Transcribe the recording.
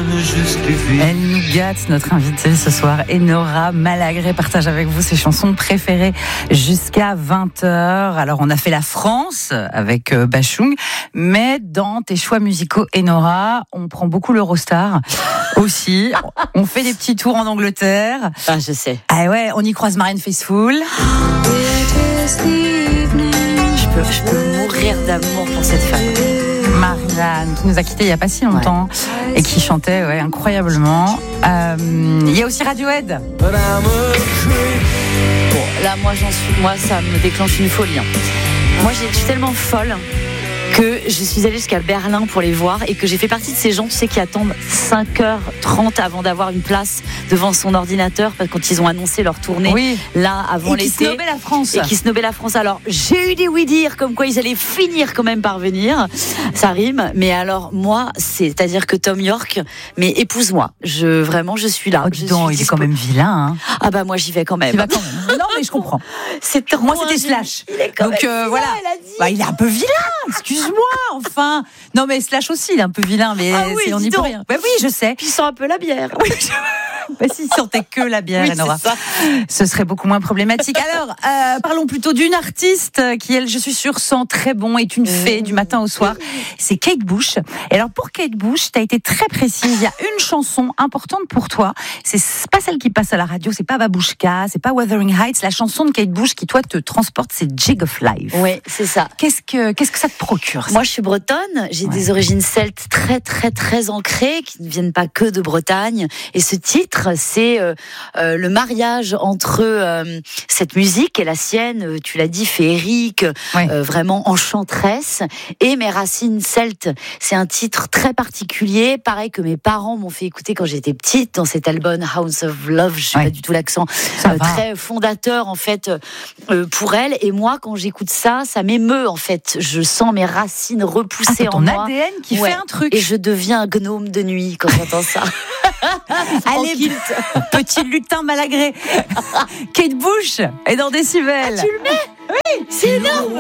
me justifie. Elle nous gâte, notre invitée ce soir. Enora Malagré partage avec vous ses chansons préférées jusqu'à 20h. Alors, on a fait la France avec Bachung, mais dans tes choix musicaux, Enora, on prend beaucoup l'Eurostar aussi. On fait des petits tours en Angleterre. Ah, je sais. Ah ouais, on y croise Marianne Faithfull. Je peux mourir d'amour pour cette femme. Marianne, qui nous a quittés il n'y a pas si longtemps, et qui chantait incroyablement. Il y a aussi Radiohead. Bon, là, moi, ça me déclenche une folie. Moi, je suis tellement folle que je suis allée jusqu'à Berlin pour les voir et que j'ai fait partie de ces gens, tu sais, qui attendent 5h30 avant d'avoir une place devant son ordinateur quand ils ont annoncé leur tournée là avant l'été. Et qui snobaient la France. Et qui snobaient la France. Alors, j'ai eu des oui-dire comme quoi ils allaient finir quand même par venir. Ça rime. Mais alors, moi, c'est-à-dire que Tom York, mais épouse-moi. Vraiment, je suis là. Oh, dis donc, il est quand même vilain. Hein. Ah bah, moi, j'y vais quand même. Tu vas quand même. Non, mais je comprends. Moi, c'était Slash. Il est quand donc, même voilà. Elle a dit. Bah, il est un peu vilain. Excuse-moi, enfin. Non, mais Slash aussi, il est un peu vilain, mais on n'y peut rien. Bah oui, je sais. Puis il sent un peu la bière. Oui. Bah, s'il sentait que la bière, Enora, ce serait beaucoup moins problématique. Alors, parlons plutôt d'une artiste qui, elle, je suis sûre, sent très bon, est une fée du matin au soir. C'est Kate Bush. Et alors, pour Kate Bush, tu as été très précise. Il y a une chanson importante pour toi. C'est pas celle qui passe à la radio, c'est pas Babushka, c'est pas Wuthering Heights. La chanson de Kate Bush qui, toi, te transporte, c'est Jig of Life. Oui, c'est ça. Qu'est-ce que ça te procure, ça ? Moi, je suis bretonne. J'ai des origines celtes très, très, très ancrées qui ne viennent pas que de Bretagne. Et ce titre, c'est le mariage entre cette musique et la sienne, tu l'as dit, féerique, vraiment enchanteresse, et mes racines celtes. C'est un titre très particulier, pareil que mes parents m'ont fait écouter quand j'étais petite, dans cet album Hounds of Love, je sais pas du tout l'accent, très fondateur en fait pour elle. Et moi, quand j'écoute ça, ça m'émeut en fait. Je sens mes racines repousser en moi. Ton ADN qui fait un truc. Et je deviens un gnome de nuit quand j'entends ça. Allez, petit lutin malagré. Kate Bush est dans Décibel. Ah, tu le mets ? Oui, c'est énorme.